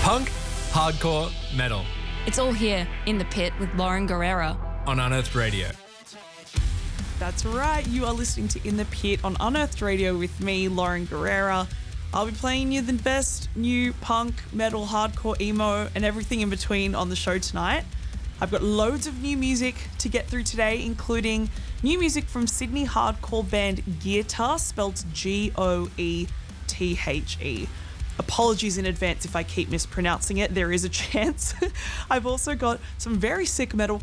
Punk, hardcore, metal. It's all here in the pit with Lauren Guerrera on Unearthed Radio. That's right, you are listening to In the Pit on Unearthed Radio with me, Lauren Guerrera. I'll be playing you the best new punk, metal, hardcore, emo, and everything in between on the show tonight. I've got loads of new music to get through today, including new music from Sydney hardcore band Goethe, spelled Goethe. Apologies in advance if I keep mispronouncing it. There is a chance. I've also got some very sick metal